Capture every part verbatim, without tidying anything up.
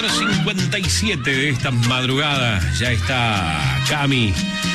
cuatro cincuenta y siete de esta madrugada. Ya está Cami,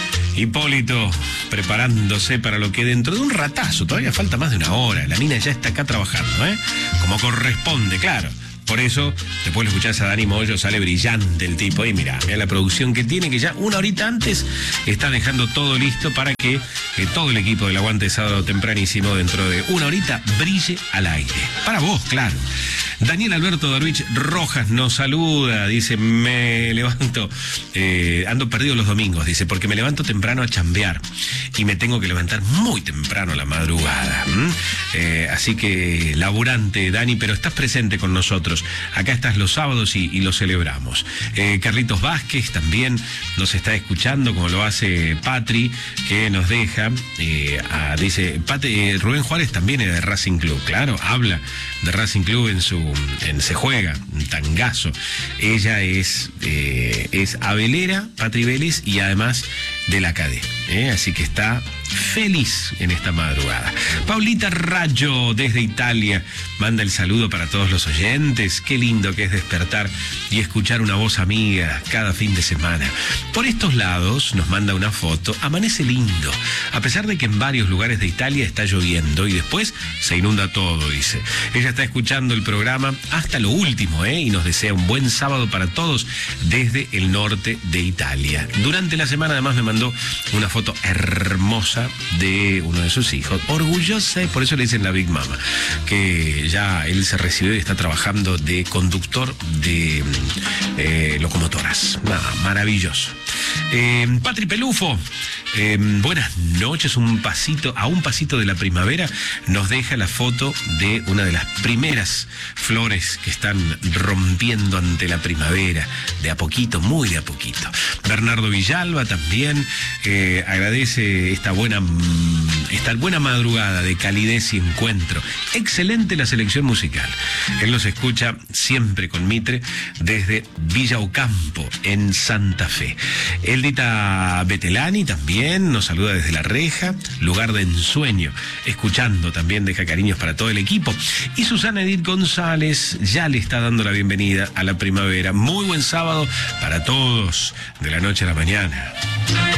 Hipólito, preparándose para lo que dentro de un ratazo, todavía falta más de una hora. La mina ya está acá trabajando, ¿eh? Como corresponde, claro. Por eso, después lo escuchás a Dani Moyo, sale brillante el tipo. Y mirá, mirá la producción que tiene, que ya una horita antes está dejando todo listo para que, que todo el equipo del Aguante Sábado Tempranísimo, dentro de una horita, brille al aire. Para vos, claro. Daniel Alberto Darwich Rojas nos saluda, dice, me levanto, eh, ando perdido los domingos, dice, porque me levanto temprano a chambear y me tengo que levantar muy temprano a la madrugada. ¿Mm? Eh, así que laburante, Dani, pero estás presente con nosotros. Acá estás los sábados y, y lo celebramos. Eh, Carlitos Vázquez también nos está escuchando, como lo hace Patri, que nos deja, eh, a, dice, Patri, eh, Rubén Juárez también es de Racing Club, claro, habla de Racing Club en su en Se Juega, un tangazo. Ella es eh, es abelera, Patri Vélez, y además de la Cadé, ¿eh? Así que está feliz en esta madrugada. Paulita Rayo desde Italia manda el saludo para todos los oyentes. Qué lindo que es despertar y escuchar una voz amiga cada fin de semana. Por estos lados nos manda una foto. Amanece lindo, a pesar de que en varios lugares de Italia está lloviendo y después se inunda todo, dice. Ella está escuchando el programa hasta lo último, ¿eh? Y nos desea un buen sábado para todos desde el norte de Italia. Durante la semana además me mandó una foto hermosa de uno de sus hijos, orgullosa, por eso le dicen la Big Mama, que ya él se recibió y está trabajando de conductor de eh, locomotoras. Nada, maravilloso. Eh, Patri Pelufo, eh, buenas noches. Un pasito, a un pasito de la primavera, nos deja la foto de una de las primeras flores que están rompiendo ante la primavera, de a poquito, muy de a poquito. Bernardo Villalba también eh, agradece esta buena, esta buena madrugada de calidez y encuentro. Excelente la selección musical. Él nos escucha siempre con Mitre desde Villa Ocampo, en Santa Fe. Eldita Betelani también nos saluda desde La Reja, lugar de ensueño, escuchando también, deja cariños para todo el equipo. Y Susana Edith González ya le está dando la bienvenida a la primavera. Muy buen sábado para todos, de la noche a la mañana.